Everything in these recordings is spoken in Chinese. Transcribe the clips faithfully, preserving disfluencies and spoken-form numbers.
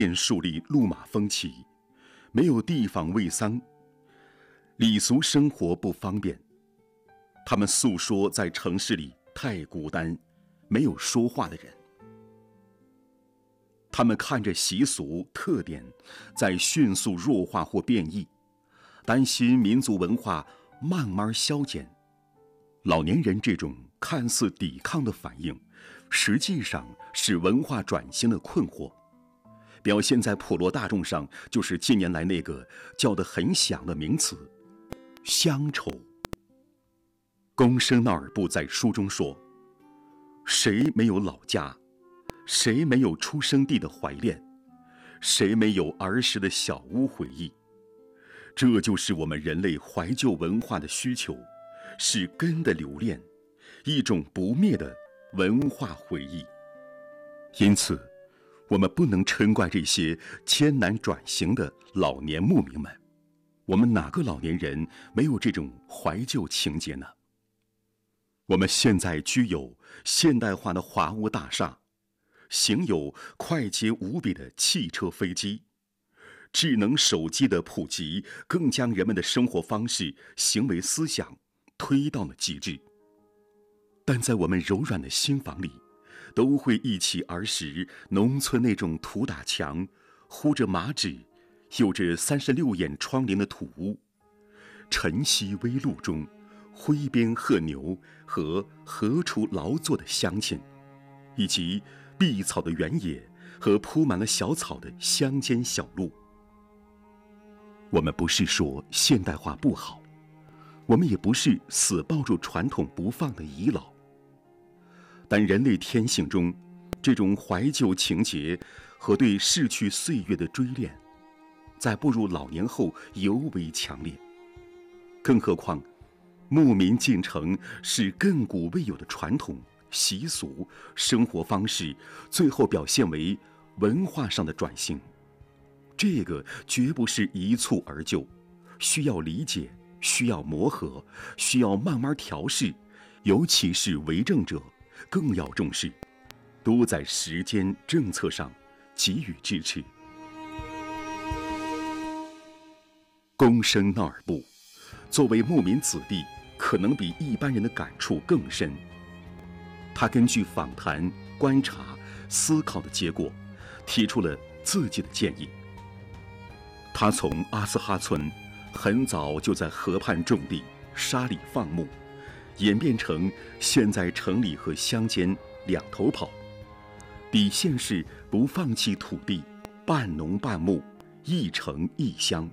便树立路马风起，没有地方慰丧，礼俗生活不方便。他们诉说在城市里太孤单，没有说话的人。他们看着习俗特点在迅速弱化或变异，担心民族文化慢慢消减。老年人这种看似抵抗的反应，实际上是文化转型的困惑，表现在普罗大众上，就是近年来那个叫得很响的名词——乡愁。宫生纳尔布在书中说：“谁没有老家？谁没有出生地的怀恋？谁没有儿时的小屋回忆？这就是我们人类怀旧文化的需求，是根的留恋，一种不灭的文化回忆。因此，我们不能嗔怪这些艰难转型的老年牧民们。我们哪个老年人没有这种怀旧情节呢？我们现在居有现代化的华屋大厦，行有快捷无比的汽车飞机，智能手机的普及更将人们的生活方式、行为思想推到了极致。但在我们柔软的心房里，都会忆起儿时农村那种土打墙、糊着麻纸、有着三十六眼窗棂的土屋，晨曦微露中挥鞭喝牛和荷锄劳作的乡亲，以及碧草的原野和铺满了小草的乡间小路。我们不是说现代化不好，我们也不是死抱住传统不放的遗老，但人类天性中这种怀旧情节和对逝去岁月的追恋，在步入老年后尤为强烈。更何况牧民进城是亘古未有的传统习俗生活方式，最后表现为文化上的转型。这个绝不是一蹴而就，需要理解，需要磨合，需要慢慢调试，尤其是为政者更要重视，多在时间政策上给予支持。宫生纳尔布作为牧民子弟，可能比一般人的感触更深。他根据访谈、观察、思考的结果，提出了自己的建议。他从阿斯哈村很早就在河畔种地、沙里放牧，演变成现在城里和乡间两头跑，底线是不放弃土地，半农半牧，一城一乡。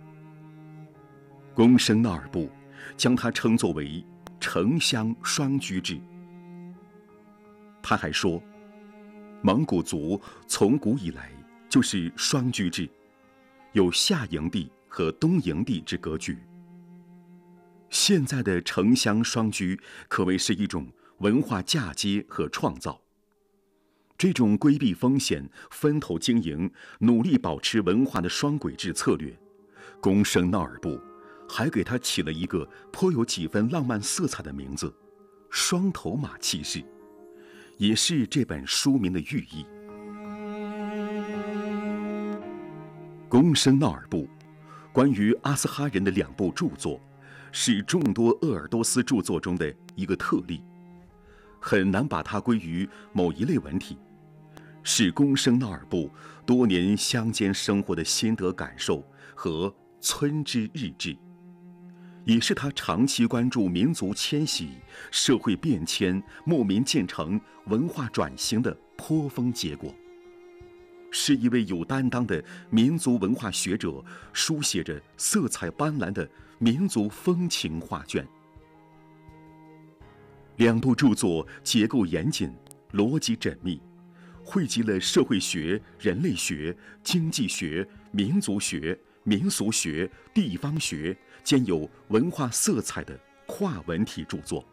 宫生纳尔布将它称作为城乡双居制。他还说，蒙古族从古以来就是双居制，有夏营地和冬营地之格局。现在的城乡双居可谓是一种文化嫁接和创造。这种规避风险、分头经营、努力保持文化的双轨制策略，宫生纳尔布还给他起了一个颇有几分浪漫色彩的名字——双头马骑士，也是这本书名的寓意。宫生纳尔布关于阿斯哈人的两部著作，是众多鄂尔多斯著作中的一个特例，很难把它归于某一类文体，是宫生纳尔布多年乡间生活的心得感受和村之日志，也是他长期关注民族迁徙、社会变迁、牧民进城、文化转型的颇丰结果，是一位有担当的民族文化学者书写着色彩斑斓的民族风情画卷。两部著作结构严谨，逻辑缜密，汇集了社会学、人类学、经济学、民族学、民俗学、地方学兼有文化色彩的跨文体著作。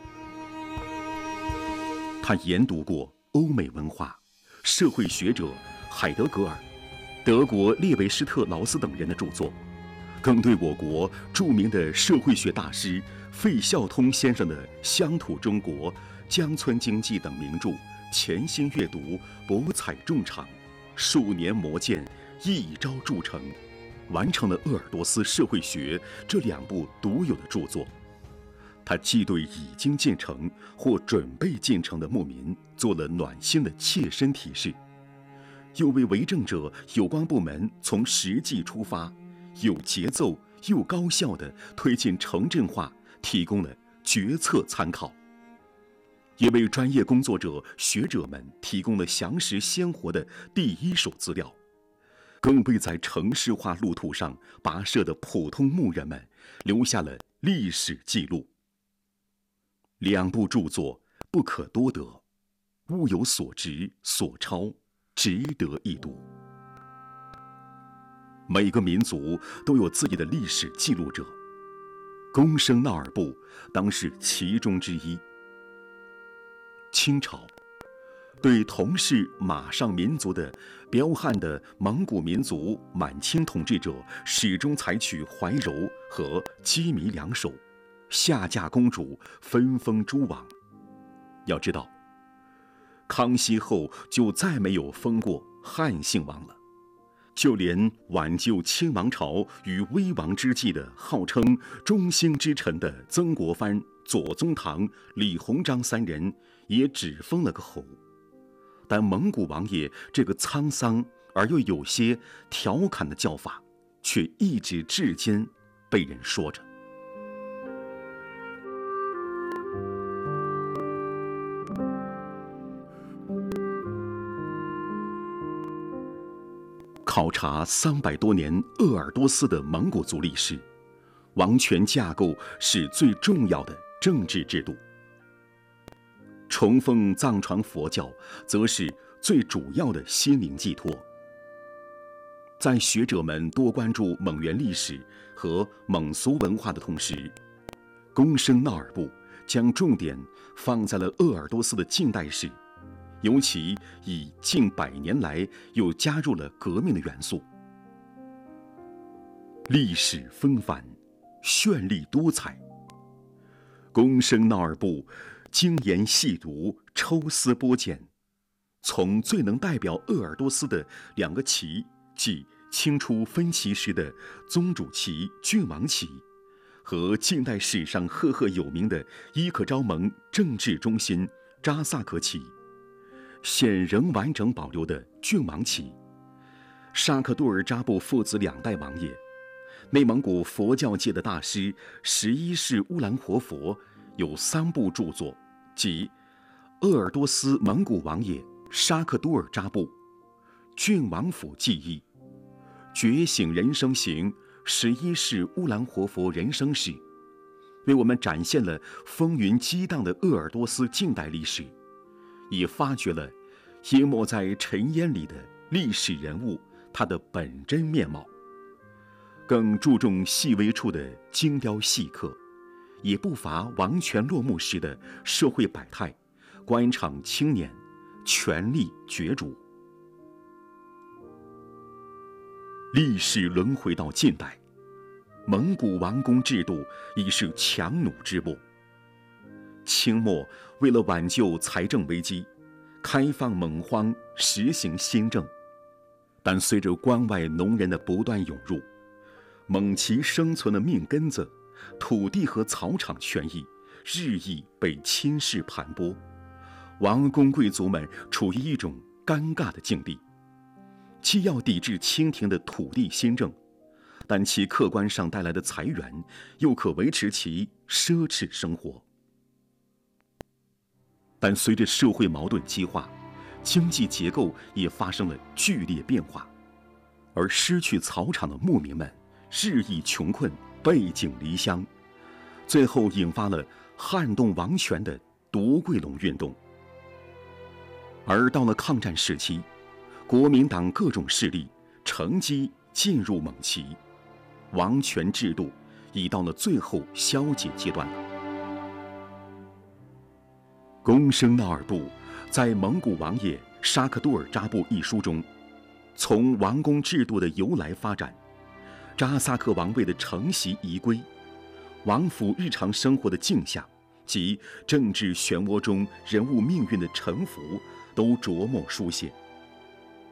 他研读过欧美文化、社会学者海德格尔、德国列维施特劳斯等人的著作，更对我国著名的社会学大师费孝通先生的《乡土中国》《乡村经济》等名著潜心阅读，博采众长， 数年磨剑，一朝铸成，完成了鄂尔多斯社会学这两部独有的著作。他既对已经建成或准备建成的牧民做了暖心的切身提示，又为为政者有关部门从实际出发，有节奏又高效地推进城镇化提供了决策参考，也为专业工作者、学者们提供了详实鲜活的第一手资料，更为在城市化路途上跋涉的普通牧人们留下了历史记录。两部著作不可多得，物有所值所超，值得一读。每个民族都有自己的历史记录者，公生纳尔部当是其中之一。清朝对同是马上民族的彪悍的蒙古民族满清统治者，始终采取怀柔和羁縻两手，下嫁公主，分封诸王。要知道，康熙后就再没有封过汉姓王了。就连挽救清王朝于危亡之际的号称中兴之臣的曾国藩、左宗棠、李鸿章三人，也只封了个侯。但蒙古王爷这个沧桑而又有些调侃的叫法，却一直至今被人说着。考察三百多年鄂尔多斯的蒙古族历史，王权架构是最重要的政治制度，崇奉藏传佛教则是最主要的心灵寄托。在学者们多关注蒙元历史和蒙俗文化的同时，公生纳尔部将重点放在了鄂尔多斯的近代史，尤其以近百年来又加入了革命的元素。历史纷繁，绚丽多彩。公生纳尔部精研细读，抽丝剥茧，从最能代表鄂尔多斯的两个旗，即清初分旗时的宗主旗、郡王旗，和近代史上赫赫有名的伊克昭盟政治中心扎萨克旗，现仍完整保留的郡王旗，沙克杜尔扎布父子两代王爷，内蒙古佛教界的大师十一世乌兰活佛有三部著作，即鄂尔多斯蒙古王爷沙克都尔扎布、郡王府记忆、觉醒人生行十一世乌兰活佛人生史，为我们展现了风云激荡的鄂尔多斯近代历史，也发掘了淹没在尘烟里的历史人物他的本真面貌，更注重细微处的精雕细刻，也不乏王权落幕时的社会百态，官场青年，权力角逐。历史轮回到近代，蒙古王公制度已是强弩之末。清末为了挽救财政危机，开放蒙荒，实行新政，但随着关外农人的不断涌入，蒙其生存的命根子，土地和草场权益日益被侵蚀盘剥，王公贵族们处于一种尴尬的境地，既要抵制清廷的土地新政，但其客观上带来的财源又可维持其奢侈生活。但随着社会矛盾激化，经济结构也发生了剧烈变化，而失去草场的牧民们日益穷困，背井离乡，最后引发了撼动王权的独桂龙运动。而到了抗战时期，国民党各种势力乘机进入蒙旗，王权制度已到了最后消解阶段了。公生纳尔部在《蒙古王爷沙克都尔扎布》一书中，从王公制度的由来发展，扎萨克王位的承袭移归，王府日常生活的镜像及政治漩涡中人物命运的沉浮，都着墨书写。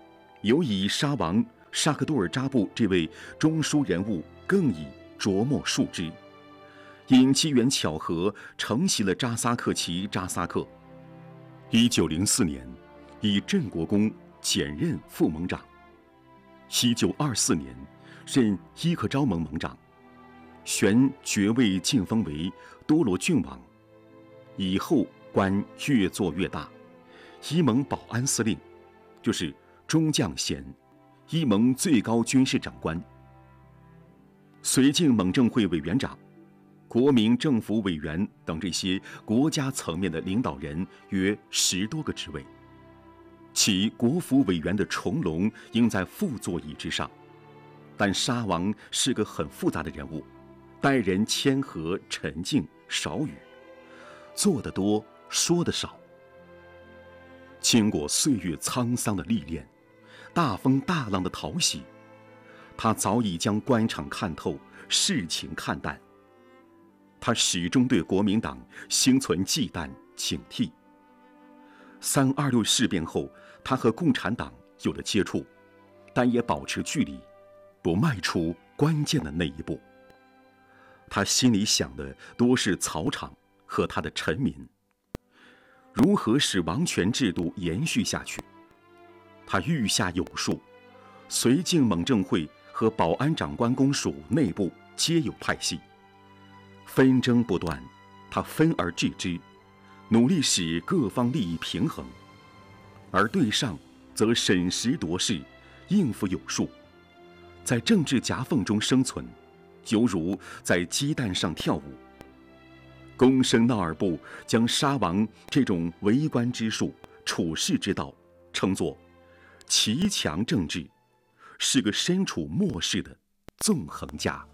尤以沙王沙克多尔扎布这位中枢人物更以琢磨述之。因机缘巧合承袭了扎萨克旗扎萨克。一九零四年，以镇国公减任副盟长。一九二四年，任伊克昭盟盟长，旋爵位晋封为多罗郡王。以后官越做越大，伊蒙保安司令，就是中将衔，伊蒙最高军事长官，绥靖蒙正会委员长，国民政府委员等这些国家层面的领导人约十多个职位。其国府委员的重龙应在副座椅之上，但沙王是个很复杂的人物，待人谦和沉静，少语，做得多，说得少。经过岁月沧桑的历练，大风大浪的淘洗，他早已将官场看透，事情看淡。他始终对国民党心存忌惮警惕。三二六事变后，他和共产党有了接触，但也保持距离，不迈出关键的那一步。他心里想的多是草场和他的臣民，如何使王权制度延续下去。他预下有数，绥靖蒙正会和保安长官公署内部皆有派系，纷争不断，他分而治之，努力使各方利益平衡，而对上则审时度势，应付有数，在政治夹缝中生存，犹如在鸡蛋上跳舞。公生纳尔布将沙王这种为官之术、处世之道称作骑墙政治，是个身处末世的纵横家。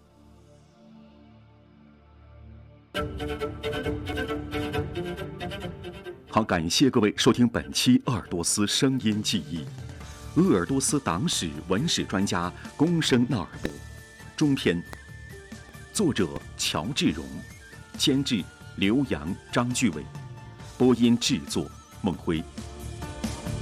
好，感谢各位收听本期鄂尔多斯声音记忆。鄂尔多斯党史文史专家公生纳尔布，中篇，作者乔志荣，监制刘洋、张巨伟，播音制作孟辉。